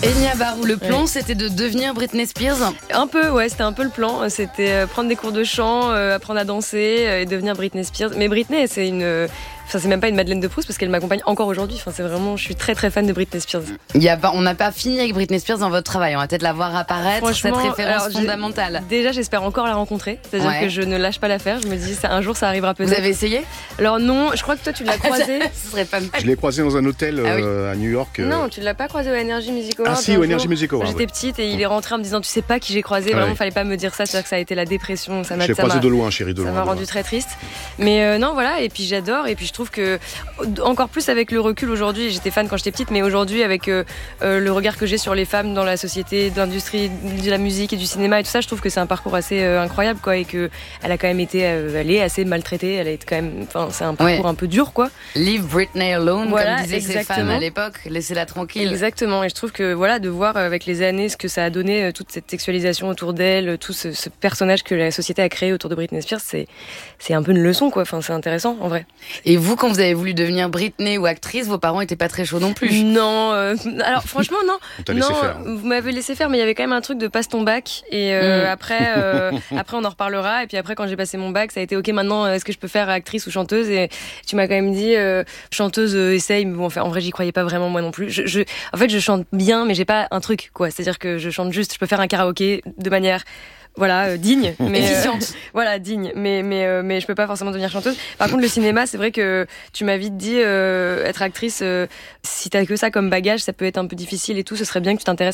Enya Barou, le plan c'était de devenir Britney Spears. Un peu, ouais, c'était un peu le plan. C'était prendre des cours de chant, apprendre à danser et devenir Britney Spears. Mais Britney, c'est même pas une Madeleine de Proust parce qu'elle m'accompagne encore aujourd'hui. Enfin, c'est vraiment, je suis très très fan de Britney Spears. On n'a pas fini avec Britney Spears dans votre travail. On va peut-être la voir apparaître, cette référence fondamentale. Déjà, j'espère encore la rencontrer. C'est-à-dire que je ne lâche pas l'affaire. Je me dis, un jour, ça arrivera peut-être. Vous avez essayé ? Alors non, je crois que toi, tu l'as croisé. Ce serait pas mal. Je l'ai croisé dans un hôtel à New York. Non, tu l'as pas croisé au Energy Music Awards. Ah si, au Energy Music Awards. J'étais petite et il est rentré en me disant, tu sais pas qui j'ai croisé. Vraiment, fallait pas me dire ça. C'est-à-dire que ça a été la dépression. Je l'ai croisé de loin, chérie, de loin. Ça m'a rendu très triste. Mais non, voilà. Et puis j'adore. Et puis je trouve que encore plus avec le recul aujourd'hui, j'étais fan quand j'étais petite, mais aujourd'hui avec le regard que j'ai sur les femmes dans la société, de l'industrie de la musique et du cinéma et tout ça, je trouve que c'est un parcours assez incroyable, quoi, et que elle a quand même été, elle est assez maltraitée, elle a été quand même, enfin c'est un parcours un peu dur, quoi. Leave Britney alone, voilà, comme disaient ces femmes à l'époque, laissez-la tranquille. Exactement, et je trouve que voilà, de voir avec les années ce que ça a donné, toute cette sexualisation autour d'elle, tout ce personnage que la société a créé autour de Britney Spears, c'est un peu une leçon, quoi. Enfin, c'est intéressant en vrai. Et vous, quand vous avez voulu devenir Britney ou actrice, vos parents étaient pas très chauds non plus. Non, alors franchement non. On t'a laissé faire. Vous m'avez laissé faire, mais il y avait quand même un truc de passe ton bac et après on en reparlera. Et puis après, quand j'ai passé mon bac, ça a été ok. Maintenant, est-ce que je peux faire actrice ou chanteuse? Et tu m'as quand même dit chanteuse, essaye. Mais bon, en vrai, j'y croyais pas vraiment moi non plus. En fait, je chante bien, mais j'ai pas un truc, quoi. C'est-à-dire que je chante juste. Je peux faire un karaoké de manière digne, mais efficiente. Voilà, digne, mais je peux pas forcément devenir chanteuse. Par contre, le cinéma, c'est vrai que tu m'as vite dit être actrice, si t'as que ça comme bagage, ça peut être un peu difficile et tout. Ce serait bien que tu t'intéresses